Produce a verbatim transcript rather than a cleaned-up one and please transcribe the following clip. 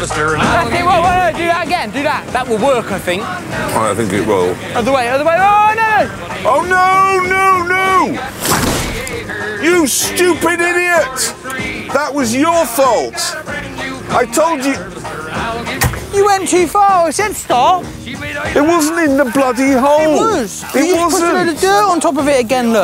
Alistair and That's it, whoa, whoa, do that again, do that. That will work, I think. I think it will. Other way, other way, oh no! Oh no, no, no! You stupid idiot! That was your fault. I told you. You went too far, I said stop. It wasn't in the bloody hole. It was. It You just put a load wasn't. of dirt on top of it again, look.